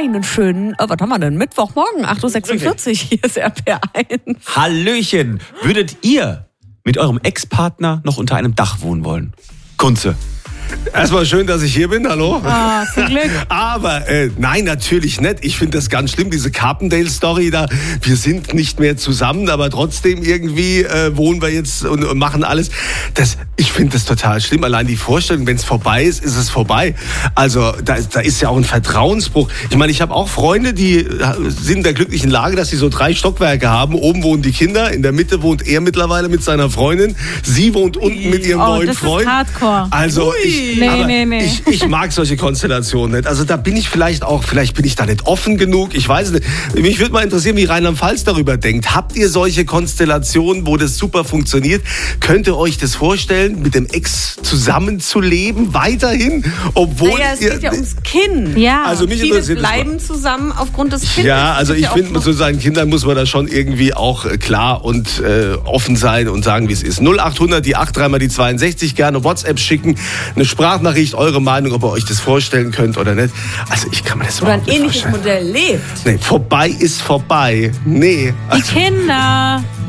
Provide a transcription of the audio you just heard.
Einen schönen, was haben wir denn? Mittwochmorgen, 8.46 Uhr, hier ist RPR1. Hallöchen, würdet ihr mit eurem Ex-Partner noch unter einem Dach wohnen wollen? Kunze. Erstmal schön, dass ich hier bin, hallo. Ah, viel Glück. Aber nein, natürlich nicht. Ich finde das ganz schlimm, diese Carpendale-Story da. Wir sind nicht mehr zusammen, aber trotzdem irgendwie wohnen wir jetzt und machen alles. Ich finde das total schlimm. Allein die Vorstellung, wenn es vorbei ist, ist es vorbei. Also da ist ja auch ein Vertrauensbruch. Ich meine, ich habe auch Freunde, die sind in der glücklichen Lage, dass sie so 3 Stockwerke haben. Oben wohnen die Kinder, in der Mitte wohnt er mittlerweile mit seiner Freundin. Sie wohnt unten mit ihrem neuen Freund. Das ist Hardcore. Also Nee. Ich mag solche Konstellationen nicht. Also da bin ich vielleicht bin ich da nicht offen genug. Ich weiß es nicht. Mich würde mal interessieren, wie Rheinland-Pfalz darüber denkt. Habt ihr solche Konstellationen, wo das super funktioniert? Könnt ihr euch das vorstellen, mit dem Ex zusammenzuleben, weiterhin? Obwohl es geht ja ums Kind. Ja. Also mich Viele interessiert bleiben zusammen aufgrund des Kindes. Ja, also ich finde, zu seinen Kindern muss man da schon irgendwie auch klar und offen sein und sagen, wie es ist. 0800, die 8, 3 mal die 62, gerne WhatsApp schicken, eine Sprachnachricht, eure Meinung, ob ihr euch das vorstellen könnt oder nicht. Also ich kann mir das oder überhaupt ein nicht ähnliches vorstellen. Modell lebt. Nee, vorbei ist vorbei. Nee. Die Kinder.